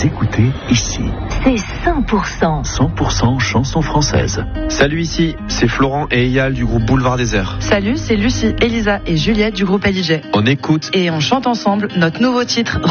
Vous écoutez ici. C'est 100%. 100% chansons françaises. Salut, ici, c'est Florent et Eyal du groupe Boulevard Désert. Salut, c'est Lucie, Elisa et Juliette du groupe LIJ. On écoute et on chante ensemble notre nouveau titre